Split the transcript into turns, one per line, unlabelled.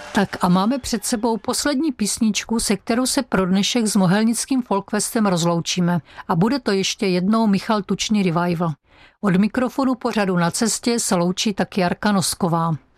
Tak a máme před sebou poslední písničku, se kterou se pro dnešek s Mohelnickým Folkfestem rozloučíme. A bude to ještě jednou Michal Tučný revival. Od mikrofonu pořadu Na cestě se loučí taky Jarka Nosková.